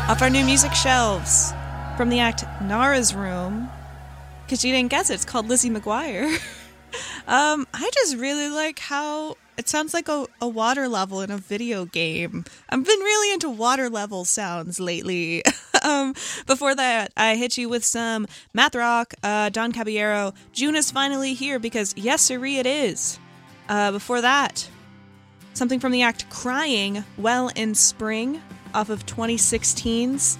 Off our new music shelves, from the act Nara's Room, because you didn't guess it, it's called Lizzie McGuire. I just really like how it sounds like a water level in a video game. I've been really into water level sounds lately. Before that, I hit you with some math rock, Don Caballero. June is finally here because yes, sirree, it is. Before that, something from the act Crying, Well in Spring, off of 2016's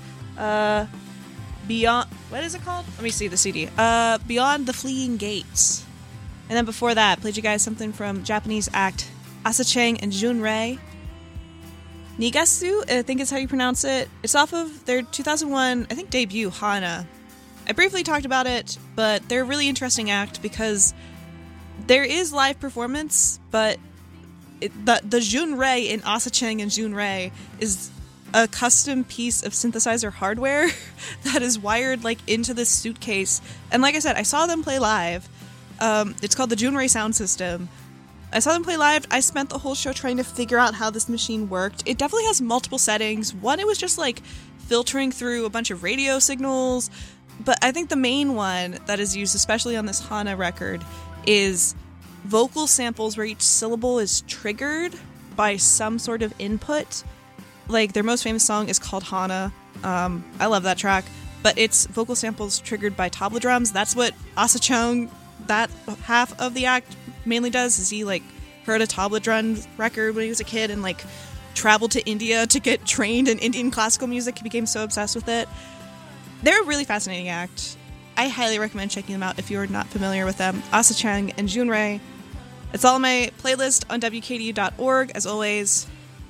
Beyond... What is it called? Let me see the CD. Beyond the Fleeing Gates. And then before that, played you guys something from Japanese act Asa Chang and Jun Rei. Nigasu, I think is how you pronounce it. It's off of their 2001, I think, debut, Hana. I briefly talked about it, but they're a really interesting act because there is live performance, but the Jun Rei in Asa Chang and Jun Rei is a custom piece of synthesizer hardware that is wired like into this suitcase. And like I said, I saw them play live. It's called the Jun Rei Sound System. I saw them play live. I spent the whole show trying to figure out how this machine worked. It definitely has multiple settings. One, it was just like filtering through a bunch of radio signals. But I think the main one that is used, especially on this Hana record, is vocal samples where each syllable is triggered by some sort of input. Like, their most famous song is called Hana. I love that track. But it's vocal samples triggered by tabla drums. That's what Asa Chung, that half of the act, mainly does, is he, like, heard a tabla drum record when he was a kid and, like, traveled to India to get trained in Indian classical music. He became so obsessed with it. They're a really fascinating act. I highly recommend checking them out if you're not familiar with them. Asa Chang and Jun Rei. It's all on my playlist on WKDU.org, as always.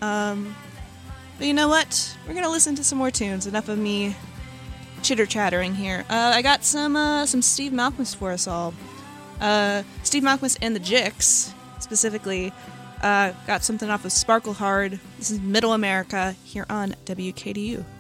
But you know what? We're going to listen to some more tunes. Enough of me chitter-chattering here. I got some Steve Malkmus for us all. Steve Malkmus and the Jicks, specifically, got something off of Sparkle Hard. This is Middle America here on WKDU.